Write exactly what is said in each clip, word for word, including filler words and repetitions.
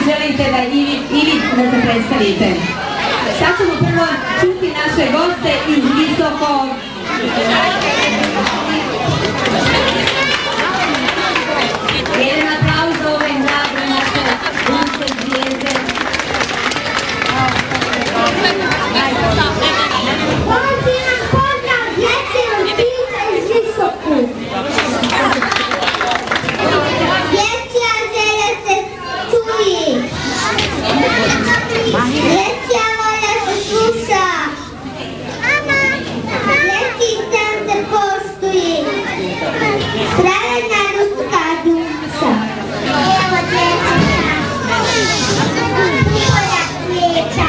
želite da i vi, i vi da se predstavite. Sad ćemo prvo čuti naše goste iz Visokog. Jedan aplauz za ove mlade naše ruske zvijezde. Pozivam pozdrav djece vrtića iz Visokog. Dječja želja se čuje. Dječja volja se sluša. Dječji sam se poštuje. Pravedna ruska duša. Evo dječja. Prihoda cvijeća.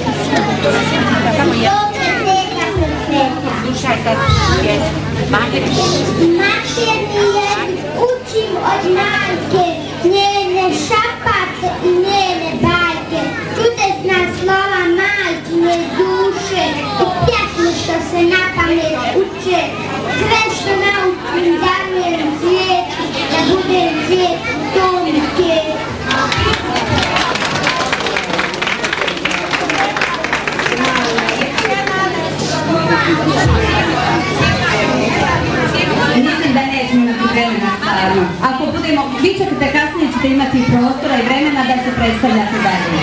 Dobre sveta prosveta. Slušaj sad jezik. Materni jezik učim od majke, njene šapate i njene bajke. Čudesna slova majčine duše, u pjesmu što se na pamet uče. Sve što naučim darujem svijetu, da budem svijet u tom svijetu. Mislim da nećemo imati vremena stvarno. Ako budemo, vi ćete kasnije ćete imati prostora i vremena da se predstavljate dalje.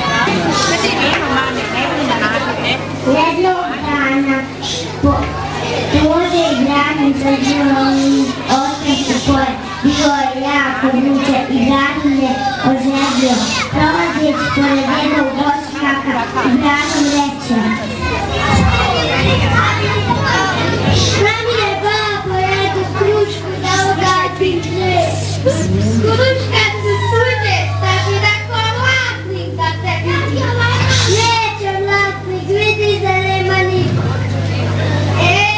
Jednog dana Bože i Branim zađevom ostaći pored. Bilo je jako vruće i Branim je oželio. Prolazeći pored jednog voćnjaka i Branim reče: Mami je babo, ja tu krušku da ugađim.